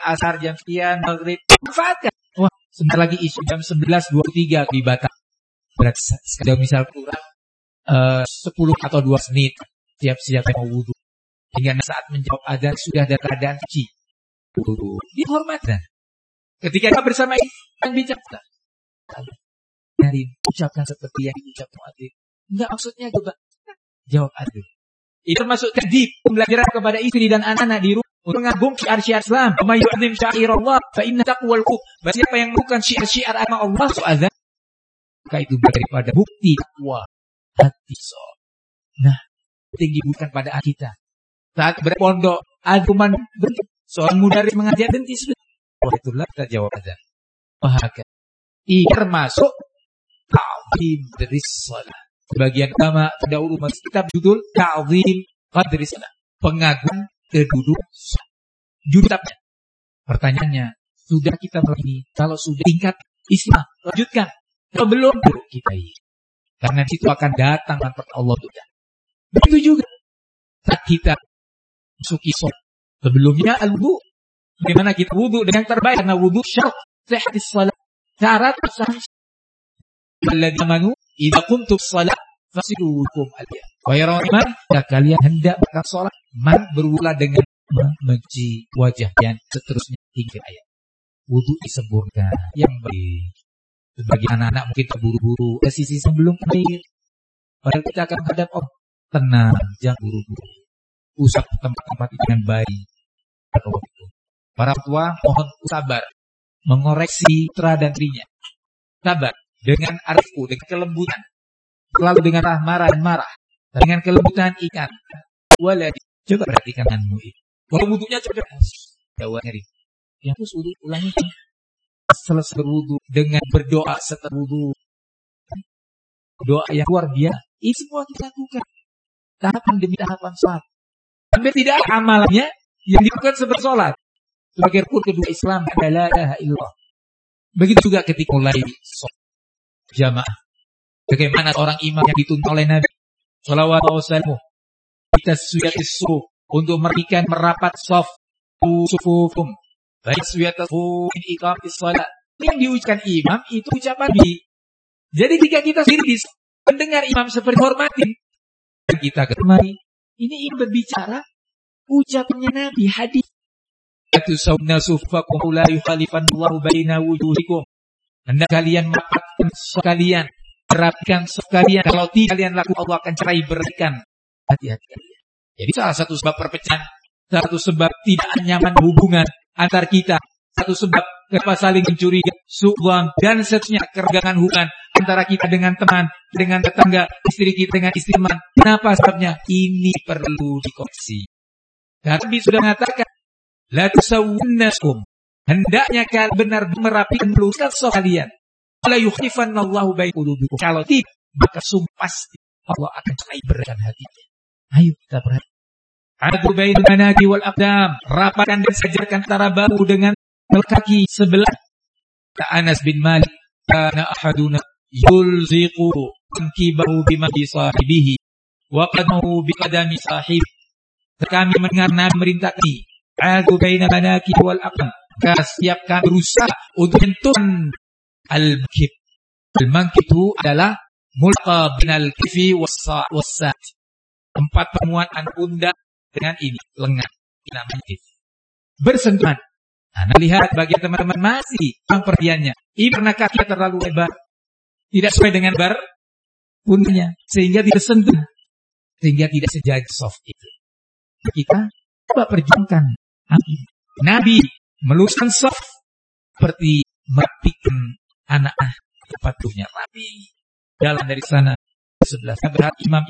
asar jam sekian, maghrib. Manfaatkan. Wah, sebentar lagi isu jam 11.23 di Batam. Berarti sekadar misal kurang 10 atau 2 menit. Siap-siap mau wudu. Hingga saat menjawab adzan sudah ada keadaan suci. Wudu. Dihormatkan. Ketika kita bersama yang bicara. Dari ucapkan seperti yang diucapkan adzan. Enggak maksudnya coba jawab adzan. Itu termasuk kadib pembelajaran kepada istri dan anak-anak di rumah untuk mengagum syiar-syiar Islam. Wa may yu'azzim sya'airallah fa inna taqwal qulub. Siapa yang melakukan syiar-syiar agama Allah soal maka itu daripada bukti takwa hati seorang. Nah, tinggi bukan pada hati kita. Saat berpondok, aduman berhenti. Seorang mudaris mengajar berhenti sudah. Wah, itulah kita jawab aja. Wahaka. Ini termasuk ta'zim dari salat. Sebagian ulama terdahulu masih kitab judul ta'zim qadri salat. Pengagungan kedudukan salat. Judulnya. Pertanyaannya, sudah kita melalui kalau sudah tingkat Islam, lanjutkan. Kalau belum, kita ini. Karena itu akan datang manfaat Allah juga. Begitu juga saat kita masuki sholat. Sebelumnya al-wudu. Bagaimana kita wudu dengan terbaik? Karena wudu syarat sihhatis salat. Syarat sahih. Alladzina amanu idza qumtum shalah fasilu wujuhakum al-yam. Wahai orang iman, jika kalian hendak berangkat salat, man berwudulah dengan mencuci wajah dan seterusnya hingga ayat. Wudu disempurnakan yang baik. Bagi anak-anak mungkin terburu-buru ke sisi sebelum air. Padahal kita akan menghadap Allah. Tenang, jangan buru-buru. Usap tempat-tempat dengan baik. Para tua mohon sabar mengoreksi putra dan trinya. Sabar dengan arifku, dengan kelembutan. Selalu dengan marah dan marah. Dengan kelembutan ikan. Waladi, coba perhatikan anakmu ini. Kalau wudunya coba jawab ngeri. Yang terus wudu ulangi. Selesai berwudu dengan berdoa setelah wudu. Doa yang luar biasa. Ini semua kita lakukan. Tahapan demi tahapan salat. Hampir tidak ada amalannya yang dilakukan seperti salat. Sebagai rukun kedua Islam adalah la ilaha illallah. Begitu juga ketika mulai salat jamaah. Bagaimana orang imam yang dituntut oleh Nabi sallallahu alaihi wasallam kita suyatis suf untuk merapat shaf sufufum. Baik suyatafu in iqamis shalah. Yang diucapkan imam itu ucapan Nabi. Jadi jika kita sendiri mendengar imam seperti hormatin, kita kemari, ini imam berbicara ucapannya Nabi, hadis. Atusawna sufakum la yukhalifanallahu baina wujuhikum. Hendak kalian merapatkan sekalian, rapikan sekalian. Kalau tidak kalian lakukan, Allah akan cerai beraikan hati-hati kalian. Jadi salah satu sebab perpecahan, satu sebab tidak nyaman hubungan antar kita, satu sebab kenapa saling mencurigai, su'dzan dan seterusnya, kerenggangan hubungan antara kita dengan teman, dengan tetangga, istri kita dengan istri teman. Kenapa sebabnya? Ini perlu dikoreksi. Karena Nabi sudah mengatakan, la tusawwunnaskum. Hendaknya kalian benar merapikan meluruskan shaf kalian. La yukhlifanallahu baina qulubikum. Kalau tidak, maka pasti Allah akan cerai beraikan hatinya. Ayo kita perhatikan. Adu bainal manaki wal aqdam, rapatkan dan sejarkan antara bahu dengan kaki sebelah. Anas bin Malik, kana ahaduna yulziqu ankibahu bimadi sahibihi wa qadamu biqadami sahib. Kami mendengar Nabi merintah kami, adu bainal manaki wal aqdam. Setiap kami berusaha untuk menentukan al-mankib. Al-mankib itu adalah mulqa binal kifi was-sa'at. Tempat pertemuan pundak dengan ini, lengan, namanya bersentuhan. Nah, lihat bagian teman-teman masih kurang perhatiannya. Ini karena kaki terlalu lebar, tidak sesuai dengan bar pundaknya, sehingga tidak sentuh, sehingga tidak sejajar soft itu. Kita coba perjuangkan. Nabi meluruskan soft seperti merapikan anak-anak tempat tuhnya. Nabi jalan dari sana ke sebelah. Berhati imam